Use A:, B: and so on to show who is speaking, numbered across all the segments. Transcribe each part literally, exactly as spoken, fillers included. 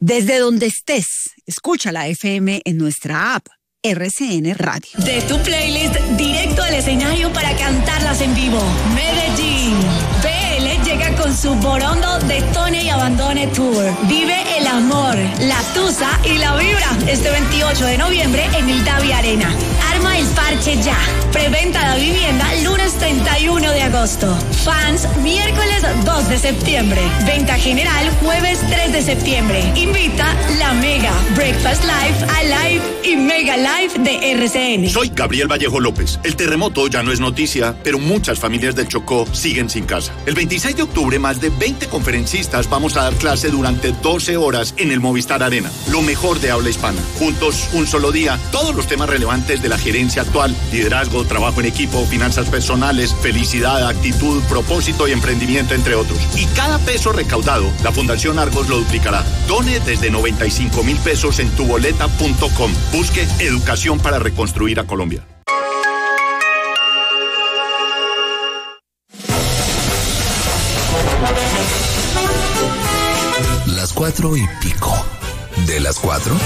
A: Desde donde estés, escucha la F M en nuestra app R C N Radio.
B: De tu playlist directo al escenario para cantarlas en vivo. Medellín. P L llega con su Borondo Detone y Abandone Tour. Vive el amor, la tusa y la vibra este veintiocho de noviembre en el Davi Arena. Arma el parche ya. Preventa de vivienda lunes treinta y uno de agosto. Fans miércoles dos de septiembre. Venta general jueves tres de septiembre. Invita la Mega, Breakfast Live, Alive y Mega Live de R C N.
C: Soy Gabriel Vallejo López. El terremoto ya no es noticia, pero muchas familias del Chocó siguen sin casa. El veintiséis de octubre, más de veinte conferencistas vamos a dar clase durante doce horas en el Movistar Arena. Lo mejor de habla hispana. Juntos, un solo día, todos los temas relevantes de la gerencia actual: liderazgo, trabajo en equipo, finanzas personales, felicidad, actitud, propósito y emprendimiento, entre otros. Y cada peso recaudado, la Fundación Argos lo duplicará. Done desde noventa y cinco mil pesos en tuboleta punto com. Busque educación para reconstruir a Colombia.
D: Las cuatro y pico. ¿De las cuatro?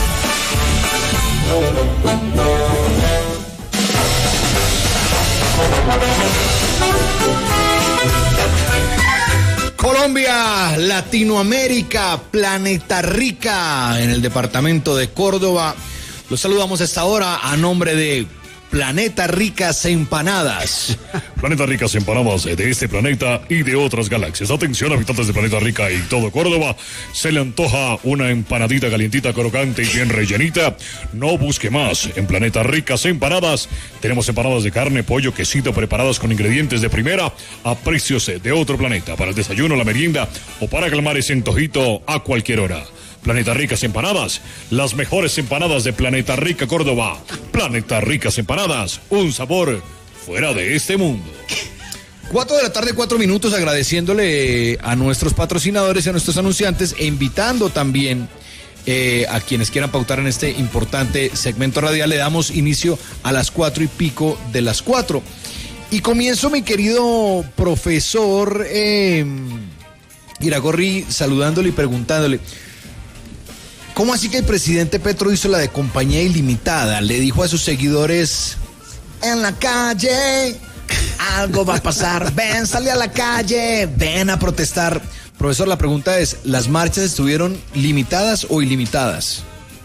E: Colombia, Latinoamérica, Planeta Rica, en el departamento de Córdoba. Los saludamos a esta hora a nombre de Planeta Ricas Empanadas.
F: Planeta Ricas Empanadas de este planeta y de otras galaxias. Atención, habitantes de Planeta Rica y todo Córdoba. Se le antoja una empanadita calientita, crocante y bien rellenita. No busque más. En Planeta Ricas Empanadas tenemos empanadas de carne, pollo, quesito preparadas con ingredientes de primera a precios de otro planeta. Para el desayuno, la merienda o para calmar ese antojito a cualquier hora. Planeta Ricas Empanadas, las mejores empanadas de Planeta Rica Córdoba. Planeta Ricas Empanadas, un sabor fuera de este mundo.
E: Cuatro de la tarde, cuatro minutos, agradeciéndole a nuestros patrocinadores y a nuestros anunciantes e invitando también eh, a quienes quieran pautar en este importante segmento radial. Le damos inicio a las cuatro y pico de las cuatro. Y comienzo, mi querido profesor eh, Iragorri, saludándole y preguntándole: ¿cómo así que el presidente Petro hizo la de compañía ilimitada? Le dijo a sus seguidores: en la calle algo va a pasar, ven, sale a la calle, ven a protestar. Profesor, la pregunta es, ¿las marchas estuvieron limitadas o ilimitadas?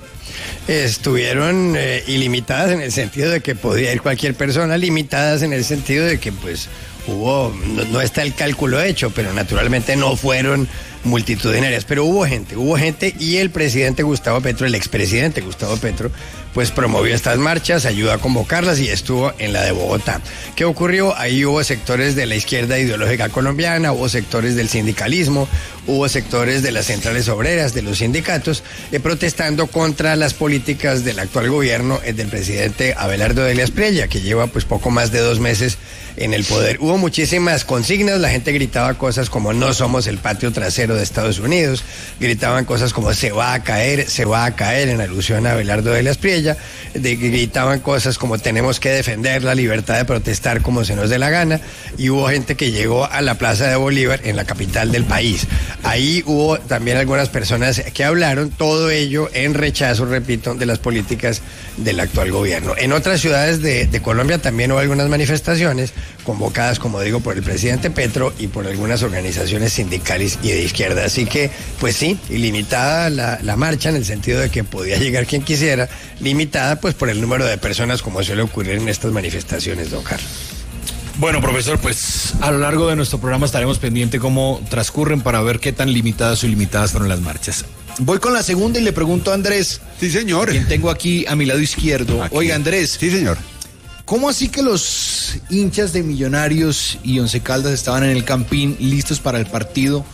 G: Estuvieron eh, ilimitadas en el sentido de que podía ir cualquier persona, limitadas en el sentido de que pues hubo, no, no está el cálculo hecho, pero naturalmente no fueron multitudinarias, pero hubo gente, hubo gente y el presidente Gustavo Petro, el expresidente Gustavo Petro, pues promovió estas marchas, ayudó a convocarlas y estuvo en la de Bogotá. ¿Qué ocurrió? Ahí hubo sectores de la izquierda ideológica colombiana, hubo sectores del sindicalismo, hubo sectores de las centrales obreras, de los sindicatos, eh, protestando contra las políticas del actual gobierno eh, del presidente Abelardo Delias Prella, que lleva pues poco más de dos meses en el poder. Hubo muchísimas consignas, la gente gritaba cosas como no somos el patio trasero de Estados Unidos, gritaban cosas como se va a caer, se va a caer, en alusión a Abelardo Delias Prella, de, gritaban cosas como tenemos que defender la libertad de protestar como se nos dé la gana, y hubo gente que llegó a la Plaza de Bolívar en la capital del país. Ahí hubo también algunas personas que hablaron, todo ello en rechazo, repito, de las políticas del actual gobierno. En otras ciudades de, de Colombia también hubo algunas manifestaciones convocadas, como digo, por el presidente Petro y por algunas organizaciones sindicales y de izquierda. Así que, pues sí, ilimitada la, la marcha en el sentido de que podía llegar quien quisiera, limitada pues por el número de personas como suele ocurrir en estas manifestaciones, don Carlos.
E: Bueno, profesor, pues a lo largo de nuestro programa estaremos pendientes cómo transcurren para ver qué tan limitadas o ilimitadas fueron las marchas. Voy con la segunda y le pregunto a Andrés.
H: Sí, señor.
E: Quien tengo aquí a mi lado izquierdo.
H: Aquí.
E: Oiga, Andrés.
H: Sí, señor.
E: ¿Cómo así que los hinchas de Millonarios y Once Caldas estaban en el Campín listos para el partido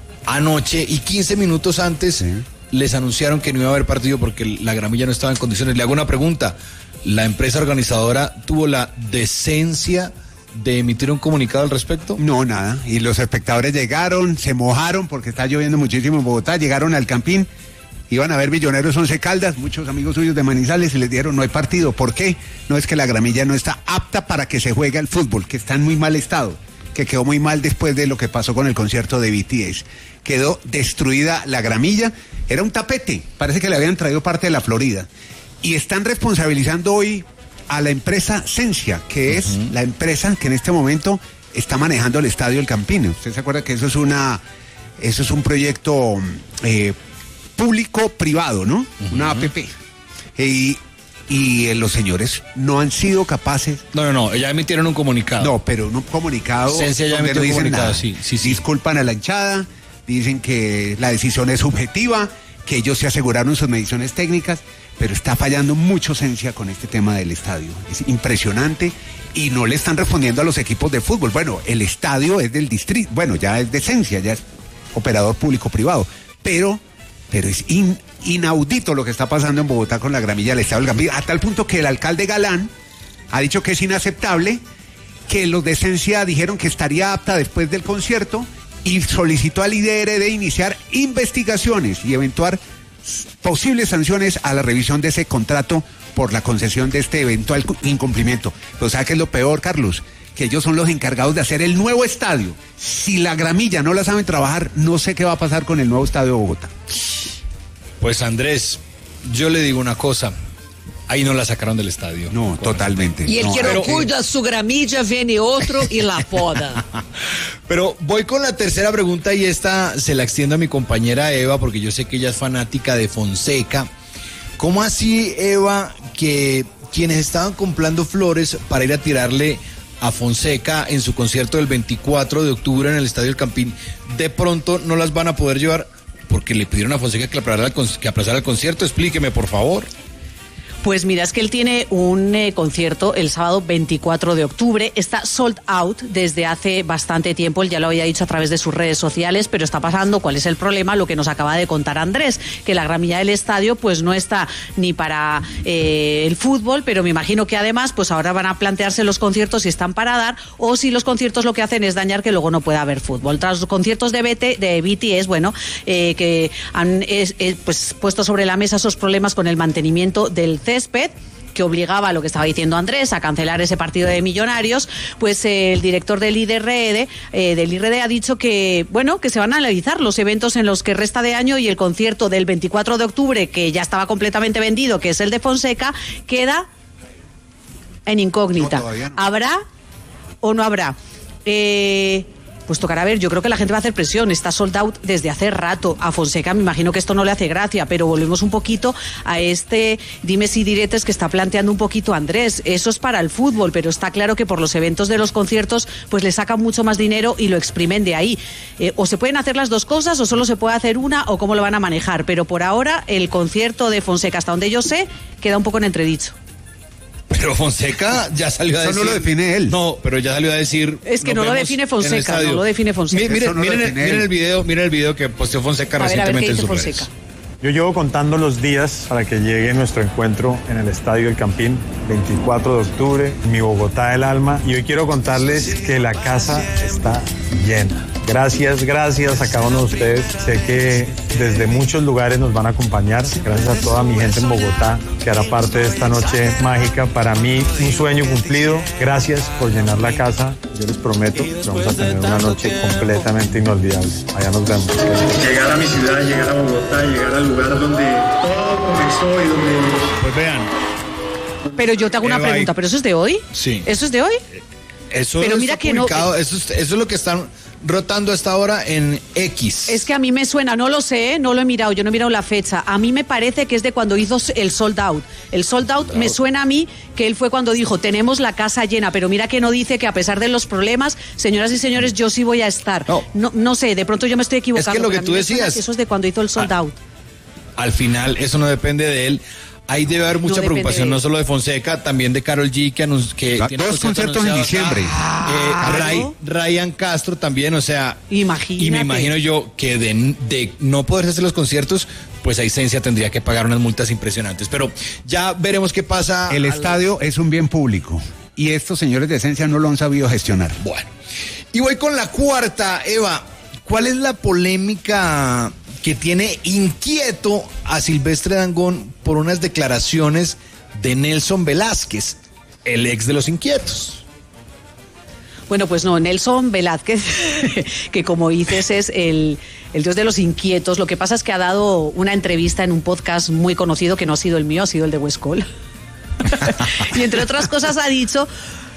E: anoche y quince minutos antes sí. les anunciaron que no iba a haber partido porque la gramilla no estaba en condiciones? Le hago una pregunta. ¿La empresa organizadora tuvo la decencia de emitir un comunicado al respecto?
H: No, nada. Y los espectadores llegaron, se mojaron porque está lloviendo muchísimo en Bogotá, llegaron al Campín, iban a ver Millonarios Once Caldas, muchos amigos suyos de Manizales, y les dieron no hay partido. ¿Por qué? No, es que la gramilla no está apta para que se juegue el fútbol, que está en muy mal estado, que quedó muy mal después de lo que pasó con el concierto de B T S. Quedó destruida la gramilla era un tapete, parece que le habían traído parte de la Florida. Y están responsabilizando hoy a la empresa Sensia, que es uh-huh. la empresa que en este momento está manejando el estadio El Campín. Usted se acuerda que eso es una, eso es un proyecto eh, público-privado, ¿no? Uh-huh. Una A P P. Y, y eh, los señores no han sido capaces.
E: No, no, no, ya emitieron un comunicado.
H: No, pero un comunicado.
E: Sensia ya emitió
H: no
E: un comunicado,
H: nada.
E: sí, sí, sí.
H: Disculpan a la hinchada, dicen que la decisión es subjetiva, que ellos se aseguraron sus mediciones técnicas, pero está fallando mucho Sensia con este tema del estadio. Es impresionante y no le están respondiendo a los equipos de fútbol. Bueno, el estadio es del distrito, bueno, ya es de Sensia, ya es operador público-privado, pero, pero es in, inaudito lo que está pasando en Bogotá con la gramilla del estadio del Campín, a tal punto que el alcalde Galán ha dicho que es inaceptable, que los de Sensia dijeron que estaría apta después del concierto y solicitó al I D R de iniciar investigaciones y eventuar posibles sanciones a la revisión de ese contrato por la concesión de este eventual incumplimiento. Pero ¿sabe qué es lo peor, Carlos? Que ellos son los encargados de hacer el nuevo estadio. Si la gramilla no la saben trabajar, no sé qué va a pasar con el nuevo estadio de Bogotá.
E: Pues Andrés, yo le digo una cosa. Ahí no la sacaron del estadio.
H: No, totalmente.
I: Y el
H: no,
I: que no
E: pero,
I: cuida su gramilla viene otro y la poda.
E: Pero voy con la tercera pregunta y esta se la extiendo a mi compañera Eva porque yo sé que ella es fanática de Fonseca. ¿Cómo así, Eva, que quienes estaban comprando flores para ir a tirarle a Fonseca en su concierto del veinticuatro de octubre en el Estadio El Campín, de pronto no las van a poder llevar porque le pidieron a Fonseca que aplazara el, que aplazara el concierto? Explíqueme, por favor.
J: Pues mira, es que él tiene un eh, concierto el sábado veinticuatro de octubre, está sold out desde hace bastante tiempo, él ya lo había dicho a través de sus redes sociales, pero está pasando, ¿cuál es el problema? Lo que nos acaba de contar Andrés, que la gramilla del estadio pues no está ni para eh, el fútbol, pero me imagino que además pues ahora van a plantearse los conciertos si están para dar o si los conciertos lo que hacen es dañar que luego no pueda haber fútbol. Tras los conciertos de, B T, de B T S, bueno, eh, que han es, eh, pues puesto sobre la mesa esos problemas con el mantenimiento del césped, que obligaba a lo que estaba diciendo Andrés a cancelar ese partido de Millonarios, pues eh, el director del I D R D, eh, del I R D ha dicho que, bueno, que se van a analizar los eventos en los que resta de año y el concierto del veinticuatro de octubre, que ya estaba completamente vendido, que es el de Fonseca, queda en incógnita.
H: No, no.
J: ¿Habrá o no habrá? Eh... Pues tocará ver, yo creo que la gente va a hacer presión, está sold out desde hace rato. A Fonseca me imagino que esto no le hace gracia, pero volvemos un poquito a este dimes y diretes que está planteando un poquito Andrés. Eso es para el fútbol, pero está claro que por los eventos de los conciertos pues le sacan mucho más dinero y lo exprimen de ahí. Eh, o se pueden hacer las dos cosas o solo se puede hacer una o cómo lo van a manejar, pero por ahora el concierto de Fonseca, hasta donde yo sé, queda un poco en entredicho.
E: Pero Fonseca ya salió a
H: Eso
E: decir...
H: no lo define él.
E: No, pero ya salió a decir...
J: Es que no lo define Fonseca, no lo define Fonseca.
E: Miren, miren,
H: Eso no lo
E: miren,
H: define
E: miren
H: él.
E: el video, miren el video que posteó Fonseca
J: A ver, a ver
E: recientemente
J: qué
E: en
J: dice
E: sus
J: Fonseca.
E: redes.
K: Yo llevo contando los días para que llegue nuestro encuentro en el Estadio El Campín, veinticuatro de octubre, en mi Bogotá del alma. Y hoy quiero contarles que la casa está llena. Gracias, gracias a cada uno de ustedes. Sé que desde muchos lugares nos van a acompañar. Gracias a toda mi gente en Bogotá que hará parte de esta noche mágica. Para mí, un sueño cumplido. Gracias por llenar la casa. Yo les prometo que vamos a tener una noche completamente inolvidable. Allá nos vemos.
L: Llegar a mi ciudad, llegar a Bogotá, llegar al lugar donde todo comenzó y donde...
E: Pues vean.
J: Pero yo te hago una
E: Eva,
J: pregunta, ¿pero eso es de hoy?
E: Sí.
J: ¿Eso es de hoy?
E: Eso
J: Pero
E: está
J: mira que no-
E: publicado, eso, es, eso es lo que están rotando hasta ahora en X.
J: Es que a mí me suena, no lo sé, ¿eh? No lo he mirado, yo no he mirado la fecha. A mí me parece que es de cuando hizo el sold out. El sold out me suena a mí que él fue cuando dijo, tenemos la casa llena, pero mira que no dice que a pesar de los problemas, señoras y señores, yo sí voy a estar.
E: No,
J: no, no sé, de pronto yo me estoy equivocando.
E: Es que lo que
J: pero a
E: tú
J: mí me suena
E: decías-
J: que eso es de cuando hizo el sold
E: Ah.
J: out.
E: Al final, eso no depende de él. Ahí debe haber mucha
J: depende
E: preocupación,
J: de-
E: no solo de Fonseca, también de Karol G, que, anun- que
H: Ah,
E: tiene
H: dos conciertos en
E: anunciado
H: diciembre.
E: acá. Eh,
J: Claro.
E: Ray- Ryan Castro también, o sea...
J: Imagínate.
E: Y me imagino yo que de, de no poder hacer los conciertos, pues a Esencia tendría que pagar unas multas impresionantes. Pero ya veremos qué pasa.
H: El
E: al-
H: estadio es un bien público y estos señores de Esencia no lo han sabido gestionar.
E: Bueno, y voy con la cuarta, Eva. ¿Cuál es la polémica que tiene inquieto a Silvestre Dangond por unas declaraciones de Nelson Velázquez, el ex de los Inquietos?
J: Bueno, pues no, Nelson Velázquez, que como dices es el, el dios de los inquietos. Lo que pasa es que ha dado una entrevista en un podcast muy conocido, que no ha sido el mío, ha sido el de West Cole. Y entre otras cosas ha dicho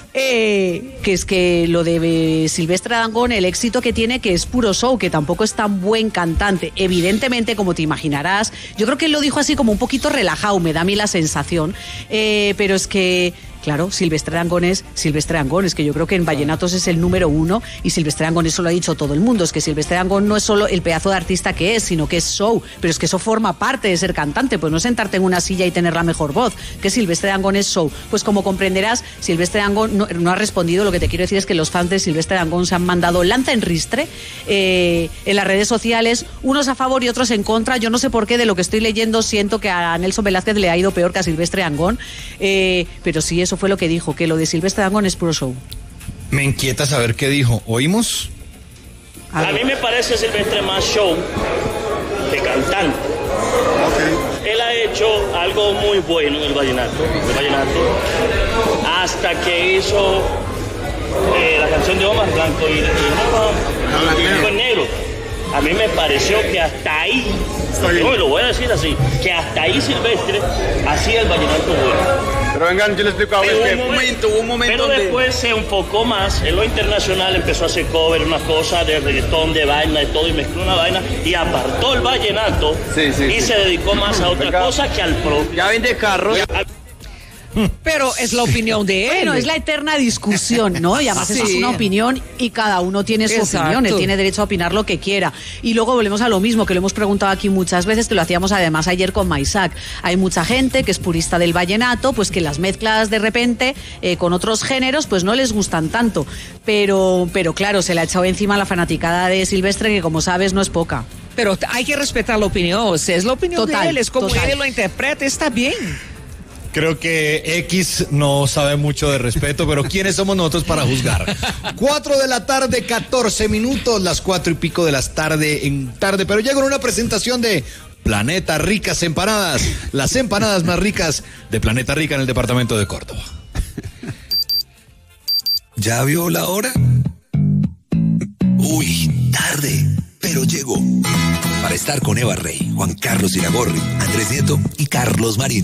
J: eh, que es que lo de Silvestre Dangond, el éxito que tiene, que es puro show, que tampoco es tan buen cantante. Evidentemente, como te imaginarás, yo creo que él lo dijo así como un poquito relajado, me da a mí la sensación, eh, pero es que... Claro, Silvestre Dangond es Silvestre Dangond, es que yo creo que en vallenatos es el número uno, y Silvestre Dangond, eso lo ha dicho todo el mundo, es que Silvestre Dangond no es solo el pedazo de artista que es, sino que es show, pero es que eso forma parte de ser cantante, pues no sentarte en una silla y tener la mejor voz, que Silvestre Dangond es show. Pues como comprenderás, Silvestre Dangond no, no ha respondido. Lo que te quiero decir es que los fans de Silvestre Dangond se han mandado lanza en ristre eh, en las redes sociales, unos a favor y otros en contra. Yo no sé por qué, de lo que estoy leyendo, siento que a Nelson Velázquez le ha ido peor que a Silvestre Dangond, eh, pero sí, eso fue lo que dijo, que lo de Silvestre Dangond es puro show.
E: Me inquieta saber qué dijo. ¿Oímos?
M: A, a mí me parece Silvestre más show de cantante. Okay. Él ha hecho algo muy bueno en el vallenato, el vallenato hasta que hizo eh, la canción de Omar Blanco y, y, y, y, y Negro. A mí me pareció que hasta ahí, no, lo voy a decir así, que hasta ahí Silvestre hacía el vallenato bueno.
N: Pero vengan, yo les explico a ver que
M: un momento, hubo un momento pero donde... después se enfocó más en lo internacional, empezó a hacer cover, una cosa de reggaetón, de vaina, de todo, y mezcló una vaina, y apartó el vallenato, sí, sí, y sí. se dedicó más a otra Venga. cosa que al propio.
I: Ya vende carros. Ya, a... Pero es la opinión de él.
J: Bueno, es la eterna discusión, ¿no? Y además sí. Eso es una opinión y cada uno tiene su Exacto. opinión, él tiene derecho a opinar lo que quiera. Y luego volvemos a lo mismo, que lo hemos preguntado aquí muchas veces, que lo hacíamos además ayer con Maisac. Hay mucha gente que es purista del vallenato, pues que las mezclas de repente eh, con otros géneros pues no les gustan tanto. Pero, pero claro, se le ha echado encima la fanaticada de Silvestre, que como sabes no es poca.
I: Pero hay que respetar la opinión, o sea, es la opinión total, de él, es como total. él lo interpreta, está bien.
E: Creo que X no sabe mucho de respeto, pero ¿quiénes somos nosotros para juzgar? Cuatro de la tarde, catorce minutos, las cuatro y pico de las tarde en tarde, pero llego en una presentación de Planeta Ricas Empanadas, las empanadas más ricas de Planeta Rica en el departamento de Córdoba.
D: ¿Ya vio la hora? Uy, tarde, pero llegó. Para estar con Eva Rey, Juan Carlos Iragorri, Andrés Nieto y Carlos Marín.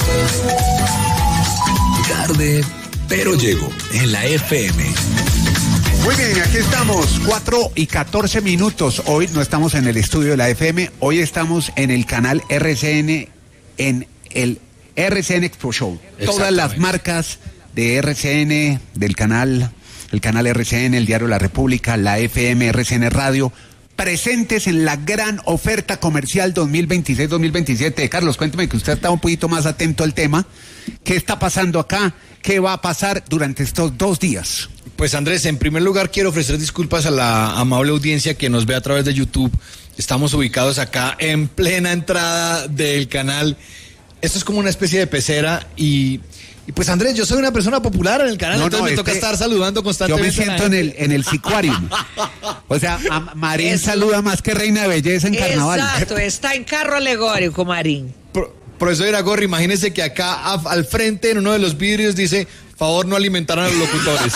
D: Tarde, pero llegó en la F M.
H: Muy bien, aquí estamos, cuatro y catorce minutos. Hoy no estamos en el estudio de la F M, hoy estamos en el canal R C N, en el R C N Expo Show. Todas las marcas de R C N, del canal, el canal R C N, el Diario La República, la F M, R C N Radio, presentes en la gran oferta comercial dos mil veintiséis dos mil veintisiete. Carlos, cuénteme que usted está un poquito más atento al tema. ¿Qué está pasando acá? ¿Qué va a pasar durante estos dos días?
E: Pues Andrés, en primer lugar quiero ofrecer disculpas a la amable audiencia que nos ve a través de YouTube. Estamos ubicados acá en plena entrada del canal. Esto es como una especie de pecera y... Y pues Andrés, yo soy una persona popular en el canal, no, entonces no, me este, toca estar saludando constantemente.
H: Yo me siento en el, en el sicuarium. O sea, a Marín es, saluda más que reina de belleza en carnaval.
I: Exacto, está en carro alegórico, Marín.
E: Pro, profesor Iragorri, imagínese que acá a, al frente en uno de los vidrios dice, favor no alimentar a los locutores.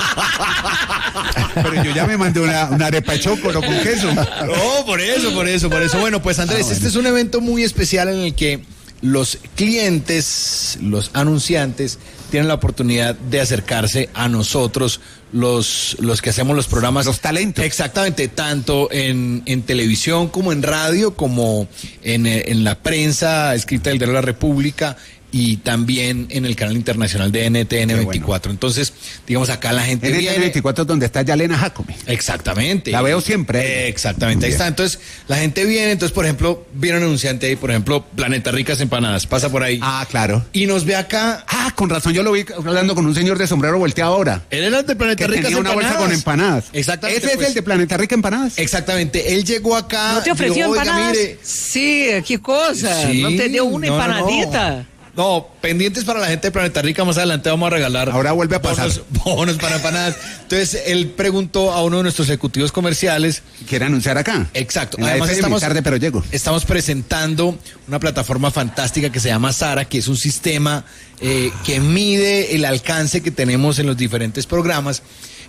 H: Pero yo ya me mandé una, una arepa de chocolo con queso.
E: No, por eso, por eso, por eso. Bueno, pues Andrés, ah, bueno. Este es un evento muy especial en el que los clientes, los anunciantes, tienen la oportunidad de acercarse a nosotros, los, los que hacemos los programas.
H: Los talentos.
E: Exactamente, tanto en, en televisión como en radio, como en, en la prensa escrita del Diario de la República, y también en el canal internacional de N T N veinticuatro. Bueno. Entonces, digamos, acá la gente
H: N T N
E: viene...
H: veinticuatro es donde está Yalena Jacome.
E: Exactamente.
H: La veo siempre.
E: Eh, exactamente, ahí está. Entonces, la gente viene, entonces, por ejemplo, viene un anunciante ahí, por ejemplo, Planeta Ricas Empanadas, pasa por ahí.
H: Ah, claro.
E: Y nos ve acá...
H: Ah, con razón, yo lo vi hablando con un señor de sombrero volteado ahora.
E: Él era el de Planeta Ricas
H: Empanadas. Tenía una bolsa con empanadas.
E: Exactamente.
H: ¿Ese pues, es el de Planeta Rica Empanadas?
E: Exactamente. Él llegó acá...
I: ¿No te ofreció
E: dijo,
I: empanadas?
E: Mire,
I: sí, qué cosa.
E: Sí,
I: ¿No te dio una
E: no,
I: empanadita?
E: No, no. No, pendientes para la gente de Planeta Rica, más adelante vamos a regalar.
H: Ahora vuelve a pasar.
E: Bonos, bonos para empanadas. Entonces, él preguntó a uno de nuestros ejecutivos comerciales.
H: ¿Quiere anunciar acá?
E: Exacto.
H: En Además, estamos, tarde, pero llego.
E: Estamos presentando una plataforma fantástica que se llama Sara, que es un sistema eh, que mide el alcance que tenemos en los diferentes programas.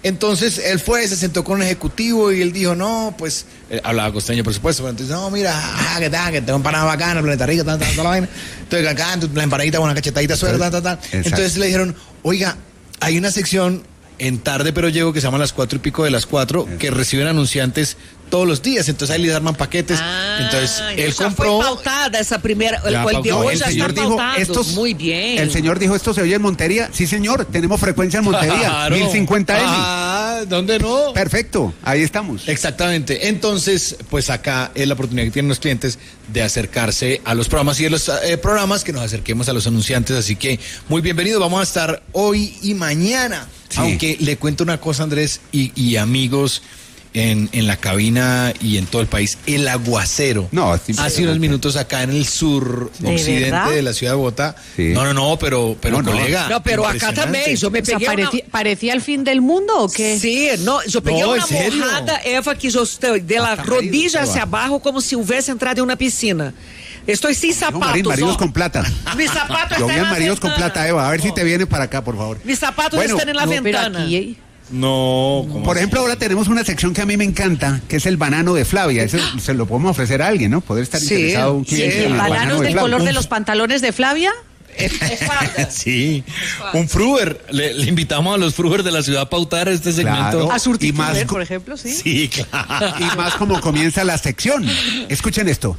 E: Entonces él fue, se sentó con un ejecutivo y él dijo, no, pues, eh, hablaba costeño por supuesto, pero entonces, no, mira, ah, que tal, que tengo empanada bacana, Planeta Rica, tal, tal, tal, la vaina. Entonces acá, la empanadita con una cachetadita suera, tal, tal, tal. Entonces le dijeron, oiga, hay una sección en Tarde Pero Llego que se llama Las Cuatro y Pico de las Cuatro, que reciben anunciantes todos los días, entonces ahí les arman paquetes. Ah, entonces él
I: ya
E: compró.
I: Fue pautada esa primera, el, el de hoy ya está
H: dijo,
I: pautado.
H: Estos,
I: muy bien.
H: El señor dijo, ¿esto se oye en Montería? Sí, señor, tenemos frecuencia en Montería,
E: claro.
H: mil cincuenta M.
E: Ah, ¿dónde no?
H: Perfecto, ahí estamos.
E: Exactamente. Entonces, pues acá es la oportunidad que tienen los clientes de acercarse a los programas y de los eh, programas que nos acerquemos a los anunciantes. Así que muy bienvenido. Vamos a estar hoy y mañana. Sí. Aunque le cuento una cosa, Andrés y, y amigos en, en la cabina y en todo el país, el aguacero.
H: No,
E: hace unos minutos acá en el sur
J: ¿De
E: occidente
J: verdad?
E: de la ciudad de Bogotá.
H: Sí.
E: No, no, no, pero, pero
I: no,
E: colega.
I: No, pero acá también. Yo me
J: O sea,
I: pegué
J: parecía,
I: una...
J: ¿parecía el fin del mundo o qué?
I: Sí, no, yo pegué
E: No,
I: una
E: ¿en serio?
I: mojada, Eva, que yo estoy de la rodilla hacia abajo como si hubiese entrado en una piscina. Estoy sin zapatos.
H: Marín, maridos
I: oh.
H: con plata.
I: Mis zapatos
H: Yo
I: están
H: vi
I: en la
H: maridos con
I: ventana.
H: plata, Eva. A ver si
I: Oh.
H: te viene para acá, por favor.
I: Mis zapatos
H: Bueno,
I: están en la
J: No, pero
I: ventana.
J: aquí,
E: No, ¿cómo
H: Por
E: así?
H: ejemplo, ahora tenemos una sección que a mí me encanta, que es el banano de Flavia. Ese se lo podemos ofrecer a alguien, ¿no? Poder estar
I: Sí,
H: interesado un
I: sí.
H: cliente en el
J: ¿bananos
H: banano de
J: del
H: Flavia.
J: color de
H: Un-
J: los pantalones de Flavia?
E: Sí, un fruber. Le, le invitamos a los fruber de la ciudad a pautar este segmento.
H: Claro.
J: A surtir,
H: Y más co-
J: por ejemplo, sí.
E: Sí, claro.
H: Y más como comienza la sección. Escuchen esto.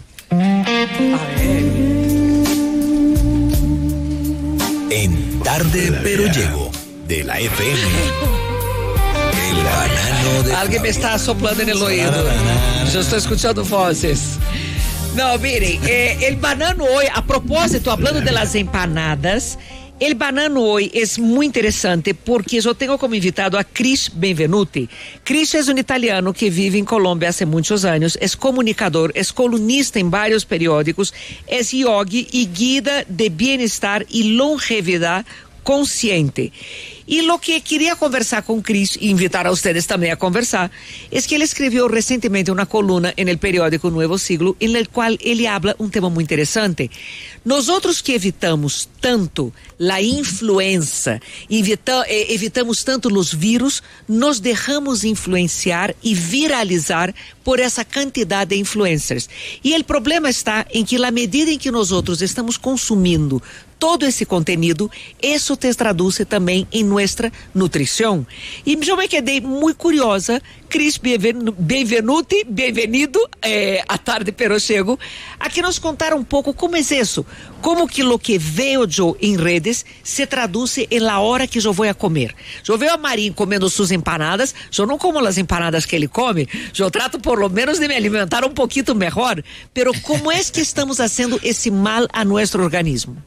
D: En Tarde Pero Llego, de la F M. El banano de
I: Alguien me
D: Flavia.
I: está soplando en el oído. Yo estoy escuchando voces. No, miren, eh, el banano hoy, a propósito, hablando de las empanadas, el banano hoy es muy interesante porque yo tengo como invitado a Chris Benvenuti. Chris es un italiano que vive en Colombia hace muchos años, es comunicador, es columnista en varios periódicos, es yogi y guía de bienestar y longevidad consciente. Y lo que quería conversar con Chris y invitar a ustedes también a conversar es que él escribió recientemente una columna en el periódico Nuevo Siglo en el cual él habla un tema muy interesante. Nosotros que evitamos tanto la influenza, evita, eh, evitamos tanto los virus, nos dejamos influenciar y viralizar por essa cantidade de influencers. E o problema está em que, na medida em que nós outros estamos consumindo todo esse conteúdo, isso te traduz também em nossa nutrição. E eu me quedei muito curiosa. Chris, benvenuti, bem-vindo eh, à Tarde Pero Chego, a que nos contar um pouco como é isso, como que lo que vejo eu em redes se traduz em la hora que eu vou a comer. Eu vejo a Marim comendo suas empanadas, eu não como as empanadas que ele come, eu trato por lo menos de me alimentar um pouquinho melhor, pero como é que estamos fazendo esse mal a nosso organismo?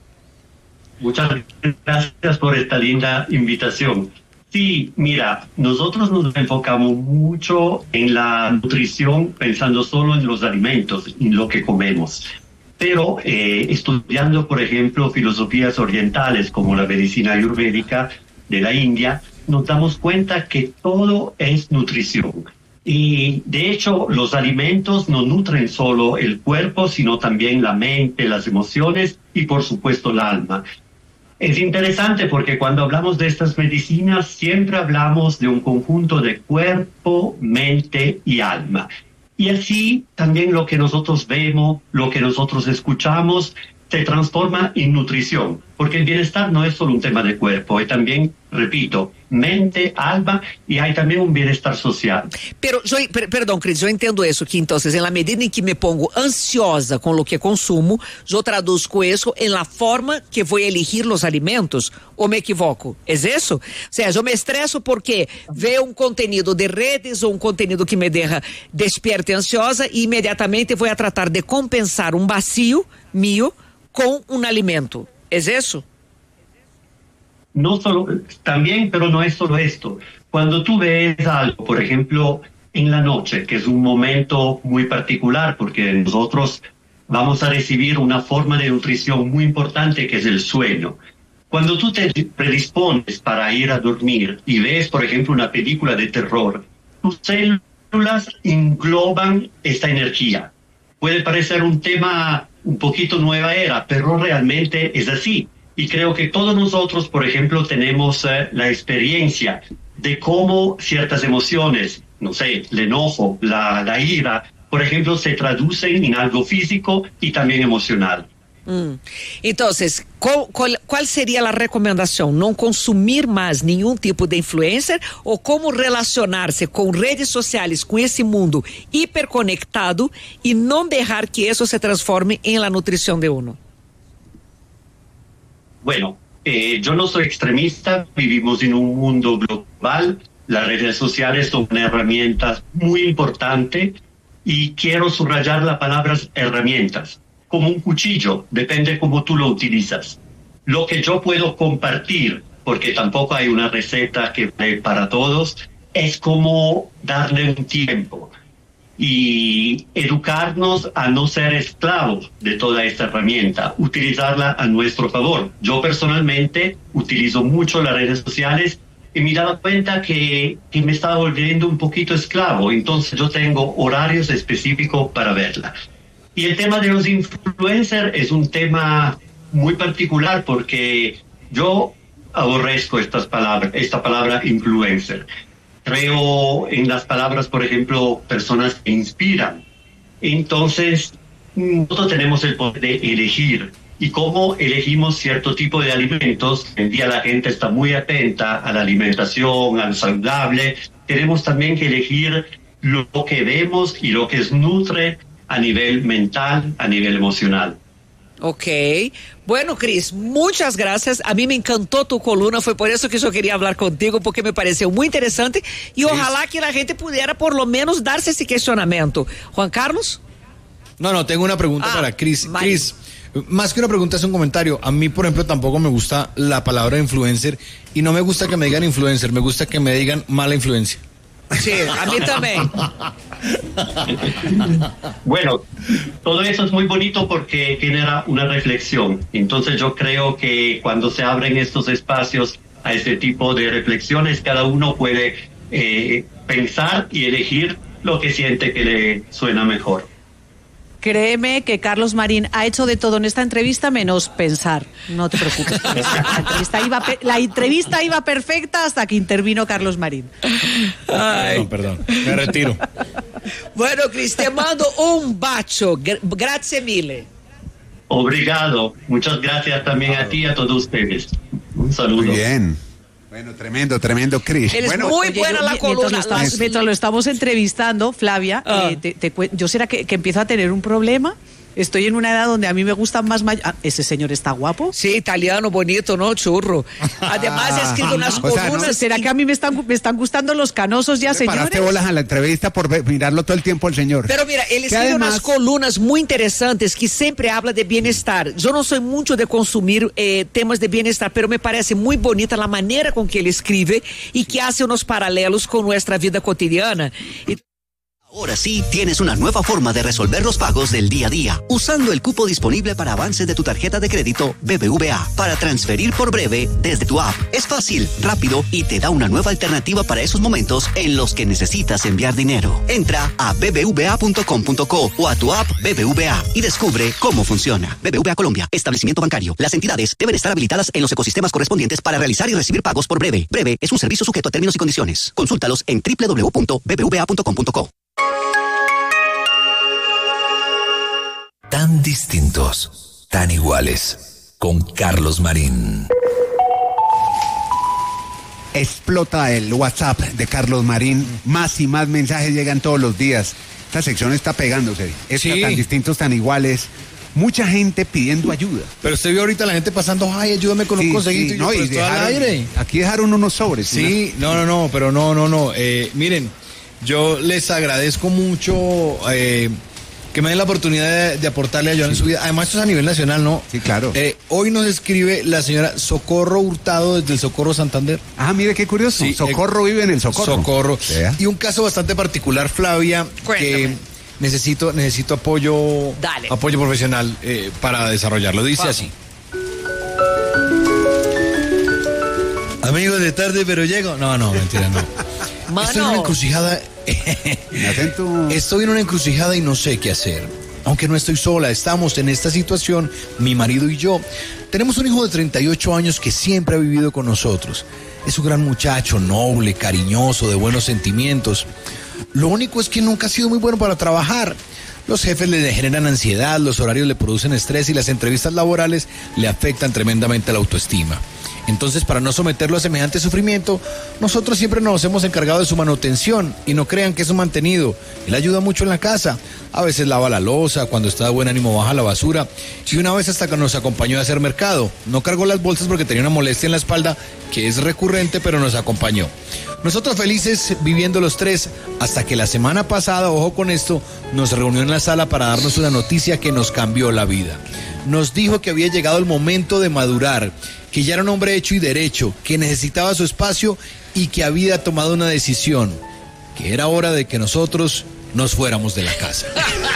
L: Muchas gracias por esta linda invitación. Sí, mira, nosotros nos enfocamos mucho en la nutrición pensando solo en los alimentos, en lo que comemos. Pero eh, estudiando, por ejemplo, filosofías orientales como la medicina ayurvédica de la India, nos damos cuenta que todo es nutrición. Y de hecho, los alimentos no nutren solo el cuerpo, sino también la mente, las emociones y, por supuesto, el alma. Es interesante porque cuando hablamos de estas medicinas siempre hablamos de un conjunto de cuerpo, mente y alma. Y así también lo que nosotros vemos, lo que nosotros escuchamos, se transforma en nutrición. Porque el bienestar no es solo un tema de cuerpo, es también, repito, mente, alma y hay también un bienestar social.
I: Pero, yo, per, perdão, Cris, eu entendo isso, que então, na medida em que me pongo ansiosa com o que consumo, eu traduzco isso em la forma que vou elegir os alimentos, ou me equivoco? É isso? Ou seja, eu me estresso porque vejo um conteúdo de redes ou um conteúdo que me deixa despierta e ansiosa e imediatamente vou a tratar de compensar um vacío mío com um alimento. ¿Es eso?
L: No solo, también, pero no es solo esto. Cuando tú ves algo, por ejemplo, en la noche, que es un momento muy particular, porque nosotros vamos a recibir una forma de nutrición muy importante, que es el sueño. Cuando tú te predispones para ir a dormir y ves, por ejemplo, una película de terror, tus células engloban esta energía. Puede parecer un tema un poquito nueva era, pero realmente es así. Y creo que todos nosotros, por ejemplo, tenemos eh, la experiencia de cómo ciertas emociones, no sé, el enojo, la, la ira, por ejemplo, se traducen en algo físico y también emocional.
I: Hum. Então, qual, qual, qual seria a recomendação? Não consumir mais nenhum tipo de influencer ou como relacionar-se com redes sociais, com esse mundo hiperconectado e não deixar que isso se transforme em la nutrição de uno?
L: Bueno, eh, yo no soy extremista, vivimos en un mundo global, las redes sociales son una herramienta muy importante y quiero subrayar la palabra herramientas. Como un cuchillo, depende cómo tú lo utilizas. Lo que yo puedo compartir, porque tampoco hay una receta que vale para todos, es como darle un tiempo y educarnos a no ser esclavos de toda esta herramienta, utilizarla a nuestro favor. Yo personalmente utilizo mucho las redes sociales y me he dado cuenta que, que me estaba volviendo un poquito esclavo, entonces yo tengo horarios específicos para verla. Y el tema de los influencers es un tema muy particular porque yo aborrezco estas palabras, esta palabra influencer. Creo en las palabras, por ejemplo, personas que inspiran. Entonces, nosotros tenemos el poder de elegir. Y cómo elegimos cierto tipo de alimentos. Hoy en día la gente está muy atenta a la alimentación, al saludable. Tenemos también que elegir lo que vemos y lo que es nutre a nivel mental, a nivel emocional.
I: Ok. Bueno, Cris, muchas gracias. A mí me encantó tu columna, fue por eso que yo quería hablar contigo, porque me pareció muy interesante y sí. Ojalá que la gente pudiera por lo menos darse ese cuestionamiento. Juan Carlos.
E: No, no, tengo una pregunta ah, para Cris. Cris, más que una pregunta es un comentario. A mí, por ejemplo, tampoco me gusta la palabra influencer y no me gusta que me digan influencer, me gusta que me digan mala influencia.
I: Sí, a mí también.
L: Bueno, todo eso es muy bonito porque genera una reflexión. Entonces yo creo que cuando se abren estos espacios a este tipo de reflexiones, cada uno puede eh, pensar y elegir lo que siente que le suena mejor.
J: Créeme que Carlos Marín ha hecho de todo en esta entrevista menos pensar. No te preocupes. La entrevista iba, la entrevista iba perfecta hasta que intervino Carlos Marín.
E: Ay. Perdón, perdón. Me retiro.
I: Bueno, Cris, te mando un bacio. Grazie mille.
L: Obrigado. Muchas gracias también a ti y a todos ustedes. Un saludo.
H: Muy bien. Bueno, tremendo, tremendo, Cris.
I: Eres
H: bueno,
I: muy buena la columna.
J: Mientras lo, estamos, mientras lo estamos entrevistando, Flavia, ah. eh, te, te, yo será que, que empiezo a tener un problema. Estoy en una edad donde a mí me gustan más may- ah, ¿ese señor está guapo?
I: Sí, italiano, bonito, ¿no? Churro. Además, ha escrito unas columnas.
H: O sea, ¿no?
J: ¿Será que a mí me están, me están gustando los canosos ya, señores?
H: Paraste bolas a la entrevista por mirarlo todo el tiempo al señor.
I: Pero mira, él escribe además... unas columnas muy interesantes que siempre habla de bienestar. Yo no soy mucho de consumir eh, temas de bienestar, pero me parece muy bonita la manera con que él escribe y que hace unos paralelos con nuestra vida cotidiana. Y...
N: Ahora sí, tienes una nueva forma de resolver los pagos del día a día, usando el cupo disponible para avance de tu tarjeta de crédito B B V A para transferir por breve desde tu app. Es fácil, rápido y te da una nueva alternativa para esos momentos en los que necesitas enviar dinero. Entra a b b v a punto com punto co o a tu app B B V A y descubre cómo funciona. B B V A Colombia, establecimiento bancario. Las entidades deben estar habilitadas en los ecosistemas correspondientes para realizar y recibir pagos por breve. Breve es un servicio sujeto a términos y condiciones. Consúltalos en w w w punto b b v a punto com punto co.
D: Tan distintos, tan iguales, con Carlos Marín.
H: Explota el WhatsApp de Carlos Marín, más y más mensajes llegan todos los días. Esta sección está pegándose, está sí. Tan distintos, tan iguales. Mucha gente pidiendo ayuda.
E: Pero usted vio ahorita la gente pasando, ay, ayúdame con sí, un consejito.
H: Sí, no, y dejaron, al aire. Aquí dejaron unos sobres.
E: Sí, ¿no? no, no, no, pero no, no, no. Eh, miren, yo les agradezco mucho... Eh, que me den la oportunidad de, de aportarle ayuda sí. en su vida. Además, esto es a nivel nacional, ¿no?
H: Sí, claro.
E: Eh, hoy nos escribe la señora Socorro Hurtado desde el Socorro Santander.
H: Ah, mire qué curioso. Sí, Socorro eh, vive en el Socorro.
E: Socorro. ¿Sí? Y un caso bastante particular, Flavia, Cuéntame. que necesito necesito apoyo Dale. apoyo profesional eh, para desarrollarlo. Dice Vamos. así. Amigos de tarde, pero llego. No, no, mentira, no. Mano. Estoy en una encrucijada. Estoy en una encrucijada y no sé qué hacer. aunque no estoy sola, estamos en esta situación, mi marido y yo. Tenemos un hijo de treinta y ocho años que siempre ha vivido con nosotros. Es un gran muchacho, noble, cariñoso, de buenos sentimientos. Lo único es que nunca ha sido muy bueno para trabajar. Los jefes le generan ansiedad, los horarios le producen estrés y las entrevistas laborales le afectan tremendamente la autoestima. Entonces, para no someterlo a semejante sufrimiento, nosotros siempre nos hemos encargado de su manutención, y no crean que es un mantenido. Él ayuda mucho en la casa, a veces lava la loza, cuando está de buen ánimo baja la basura, y una vez hasta que nos acompañó a hacer mercado. No cargó las bolsas porque tenía una molestia en la espalda, que es recurrente, pero nos acompañó. Nosotros felices viviendo los tres, hasta que la semana pasada, ojo con esto, nos reunió en la sala para darnos una noticia que nos cambió la vida. Nos dijo que había llegado el momento de madurar, que ya era un hombre hecho y derecho, que necesitaba su espacio y que había tomado una decisión, que era hora de que nosotros nos fuéramos de la casa.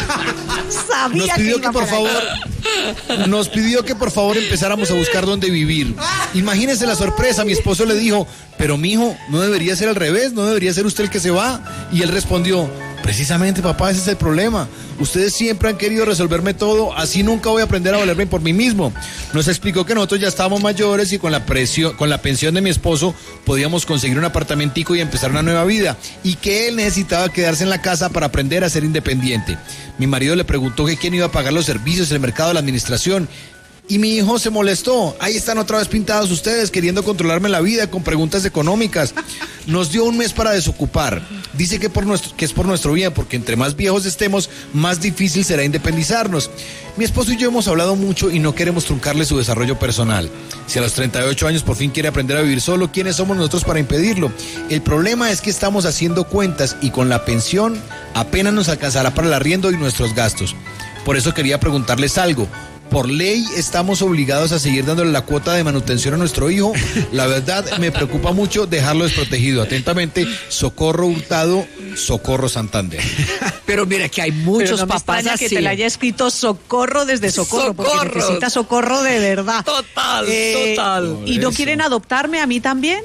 I: Sabía
E: nos pidió
I: que,
E: que por favor, nos pidió que por favor empezáramos a buscar dónde vivir. Imagínense la sorpresa, mi esposo le dijo, pero mijo, no debería ser al revés, no debería ser usted el que se va. Y él respondió, precisamente papá, ese es el problema. Ustedes siempre han querido resolverme todo, así nunca voy a aprender a valerme por mí mismo. Nos explicó que nosotros ya estábamos mayores y con la, presio, con la pensión de mi esposo podíamos conseguir un apartamentico y empezar una nueva vida, y que él necesitaba quedarse en la casa para aprender a ser independiente. Mi marido le preguntó que quién iba a pagar los servicios, el mercado, la administración. Y mi hijo se molestó. Ahí están otra vez pintados ustedes, queriendo controlarme la vida con preguntas económicas. Nos dio un mes para desocupar. Dice que, por nuestro, que es por nuestro bien, porque entre más viejos estemos, más difícil será independizarnos. Mi esposo y yo hemos hablado mucho y no queremos truncarle su desarrollo personal. Si a los treinta y ocho años por fin quiere aprender a vivir solo, ¿quiénes somos nosotros para impedirlo? El problema es que estamos haciendo cuentas y con la pensión apenas nos alcanzará para el arriendo y nuestros gastos. Por eso quería preguntarles algo. Por ley estamos obligados a seguir dándole la cuota de manutención a nuestro hijo. La verdad me preocupa mucho dejarlo desprotegido. Atentamente, Socorro Hurtado, Socorro Santander.
I: Pero mira que hay muchos
J: Pero no
I: papás
J: me
I: así.
J: que te le haya escrito socorro desde socorro,
I: Socorro.
J: porque necesita socorro de verdad.
I: Total,
J: Eh,
I: total.
J: ¿Y no quieren adoptarme a mí también?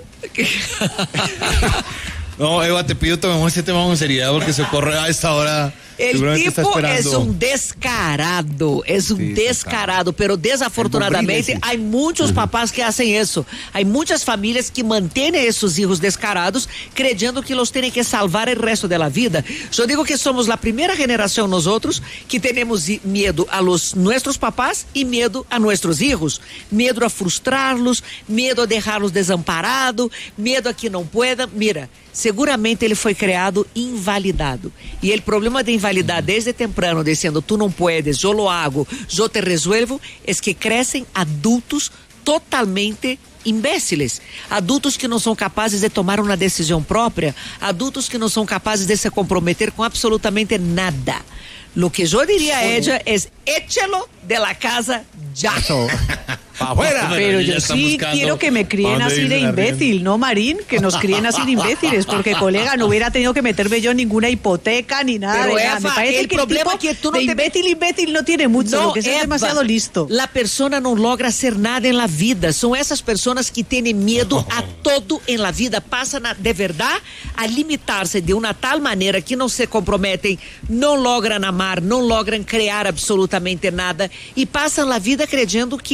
E: No, Eva, te pido tomemos este tema con seriedad porque Socorro a esta hora
I: El
E: seguramente está
I: tipo
E: esperando.
I: es un descarado, es un
E: Sí,
I: descarado, pero desafortunadamente hay muchos papás que hacen eso. Hay muchas familias que mantienen esos hijos descarados creyendo que los tienen que salvar el resto de la vida. Yo digo que somos la primera generación nosotros que tenemos miedo a los nuestros papás y miedo a nuestros hijos. Miedo a frustrarlos, miedo a dejarlos desamparados, miedo a que não puedan. Mira, seguramente ele foi criado invalidado. E o problema de invalidar desde temprano, dizendo tu não puedes, eu lo hago, eu te resuelvo, é que crescem adultos totalmente imbéciles, adultos que não são capazes de tomar uma decisão própria, adultos que não são capazes de se comprometer com absolutamente nada. Lo que yo diría a ella es échelo de la casa ya.
E: Afuera.
J: Pero yo sí quiero que me críen así de imbécil, ¿no, Marín? Que nos críen así de imbéciles, porque, colega, no hubiera tenido que meterme yo en ninguna hipoteca ni nada.
I: Pero
J: de nada.
I: Eva,
J: Me parece
I: el
J: que
I: problema
J: el tipo
I: es que tú no
J: de
I: te-
J: imbécil, imbécil no tiene mucho,
I: No,
J: lo que es
I: Eva,
J: demasiado listo.
I: La persona no logra hacer nada en la vida. Son esas personas que tienen miedo a todo en la vida. Pasan a, de verdad a limitarse de una tal manera que no se comprometen, no logran amar, no logran crear absolutamente nada y pasan la vida creyendo que